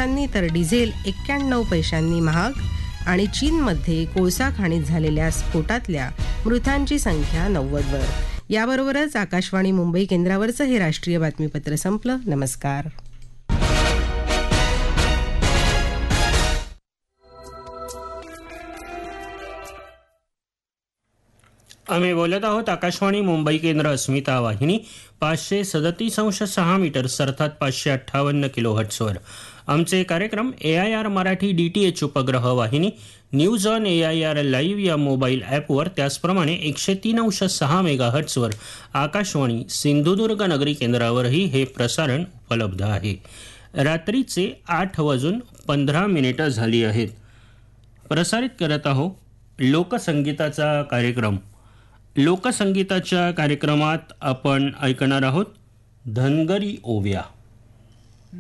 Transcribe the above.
पैशांनी तर डिझेल 91 पैशांनी महाग. आणि चीनमध्ये कोळसा खाणीत झालेल्या स्फोटातल्या मृतांची संख्या 90 वर. याबरोबरच आकाशवाणी मुंबई केंद्रावरचं हे राष्ट्रीय बातमीपत्र संपलं. नमस्कार. आम्ही बोलत आहोत आकाशवाणी मुंबई केंद्र अस्मिता वाहिनी 537.6 मीटर्स अर्थात 558 किलोहर्ट्झवर. आमचे कार्यक्रम AIR मराठी DTH उपग्रह वाहिनी, न्यूज ऑन AIR लाईव्ह या मोबाईल ॲपवर, त्याचप्रमाणे 103.6 मेगाहर्ट्झवर आकाशवाणी सिंधुदुर्ग नगरी केंद्रावरही हे प्रसारण उपलब्ध आहे. रात्रीचे 8:15 झाली आहेत. प्रसारित करत आहोत लोकसंगीताचा कार्यक्रम. लोकसंगीताच्या कार्यक्रमात आपण ऐकणार आहोत धनगरी ओव्या.